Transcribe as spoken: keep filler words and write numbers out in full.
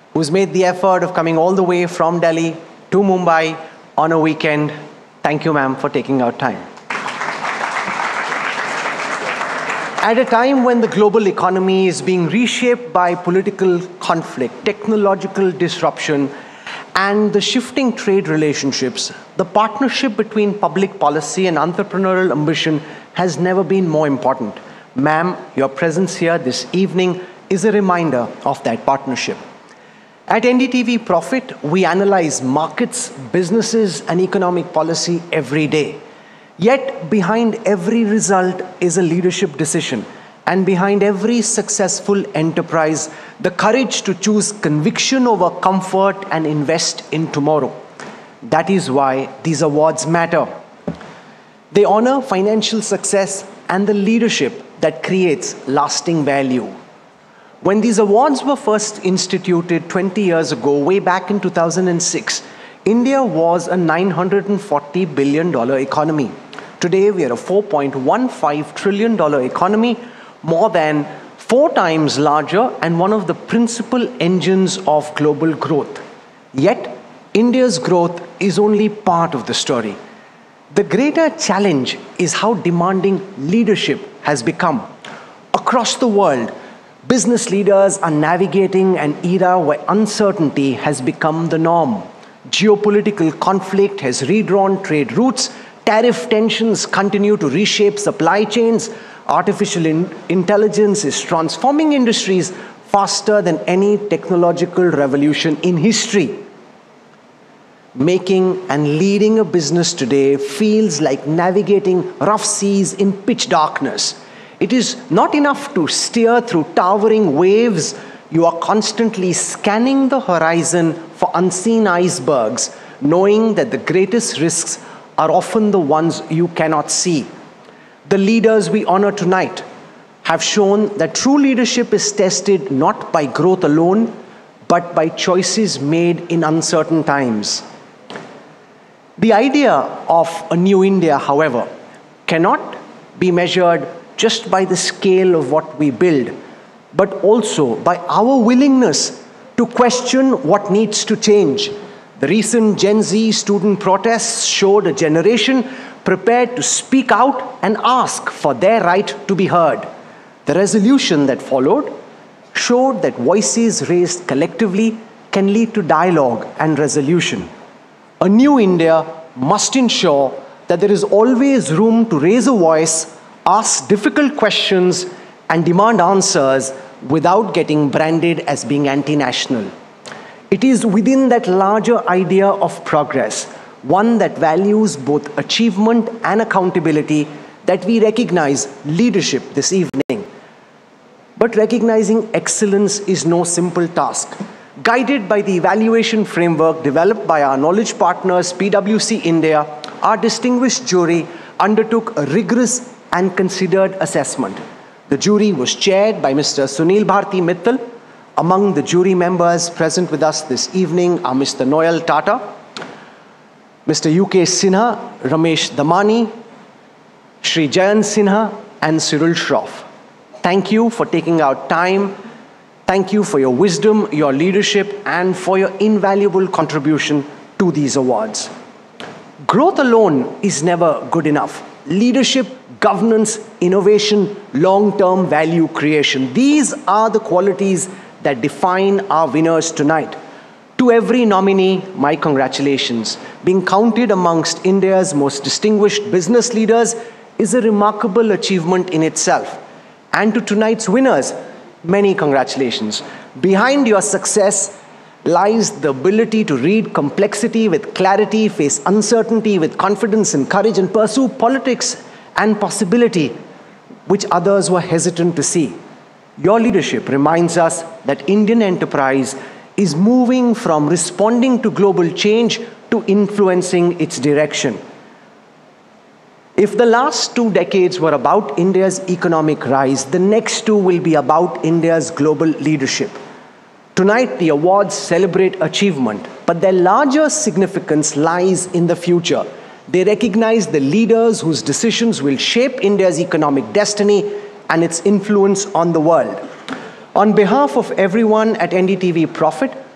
who's made the effort of coming all the way from Delhi to Mumbai on a weekend. Thank you, ma'am, for taking out time. At a time when the global economy is being reshaped by political conflict, technological disruption, and the shifting trade relationships, the partnership between public policy and entrepreneurial ambition has never been more important. Ma'am, your presence here this evening is a reminder of that partnership. At N D T V Profit, we analyze markets, businesses, and economic policy every day. Yet, behind every result is a leadership decision, and behind every successful enterprise, the courage to choose conviction over comfort and invest in tomorrow. That is why these awards matter. They honor financial success and the leadership that creates lasting value. When these awards were first instituted twenty years ago, way back in two thousand six, India was a nine hundred forty billion dollar economy. Today, we are a four point one five trillion dollar economy, more than four times larger and one of the principal engines of global growth. Yet, India's growth is only part of the story. The greater challenge is how demanding leadership has become. Across the world, business leaders are navigating an era where uncertainty has become the norm. Geopolitical conflict has redrawn trade routes, tariff tensions continue to reshape supply chains, artificial in intelligence is transforming industries faster than any technological revolution in history. Making and leading a business today feels like navigating rough seas in pitch darkness. It is not enough to steer through towering waves. You are constantly scanning the horizon for unseen icebergs, knowing that the greatest risks are often the ones you cannot see. The leaders we honor tonight have shown that true leadership is tested not by growth alone, but by choices made in uncertain times. The idea of a new India, however, cannot be measured just by the scale of what we build, but also by our willingness to question what needs to change. The recent Gen Z student protests showed a generation prepared to speak out and ask for their right to be heard. The resolution that followed showed that voices raised collectively can lead to dialogue and resolution. A new India must ensure that there is always room to raise a voice, ask difficult questions, and demand answers without getting branded as being anti-national. It is within that larger idea of progress, one that values both achievement and accountability, that we recognize leadership this evening. But recognizing excellence is no simple task. Guided by the evaluation framework developed by our knowledge partners, P W C India, our distinguished jury undertook a rigorous and considered assessment. The jury was chaired by Mister Sunil Bharti Mittal. Among the jury members present with us this evening are Mister Noel Tata, Mister U K Sinha, Ramesh Damani, Shri Jayant Sinha, and Cyril Shroff. Thank you for taking out time. Thank you for your wisdom, your leadership, and for your invaluable contribution to these awards. Growth alone is never good enough. Leadership, governance, innovation, long-term value creation. These are the qualities that define our winners tonight. To every nominee, my congratulations. Being counted amongst India's most distinguished business leaders is a remarkable achievement in itself. And to tonight's winners, many congratulations. Behind your success lies the ability to read complexity with clarity, face uncertainty with confidence and courage, and pursue politics and possibility which others were hesitant to see. Your leadership reminds us that Indian enterprise is moving from responding to global change to influencing its direction. If the last two decades were about India's economic rise, the next two will be about India's global leadership. Tonight, the awards celebrate achievement, but their larger significance lies in the future. They recognize the leaders whose decisions will shape India's economic destiny and its influence on the world. On behalf of everyone at N D T V Profit,